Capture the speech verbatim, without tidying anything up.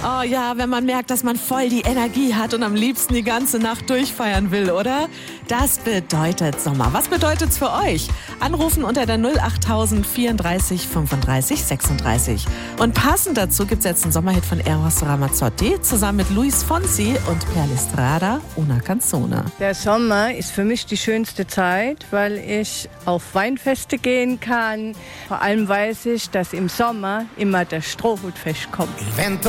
Oh ja, wenn man merkt, dass man voll die Energie hat und am liebsten die ganze Nacht durchfeiern will, oder? Das bedeutet Sommer. Was bedeutet's für euch? Anrufen unter der null achttausend vierunddreißig fünfunddreißig sechsunddreißig. Und passend dazu gibt's jetzt einen Sommerhit von Eros Ramazzotti zusammen mit Luis Fonsi und Per Lestrada, Una Canzone. Der Sommer ist für mich die schönste Zeit, weil ich auf Weinfeste gehen kann. Vor allem weiß ich, dass im Sommer immer der Strohhutfest kommt.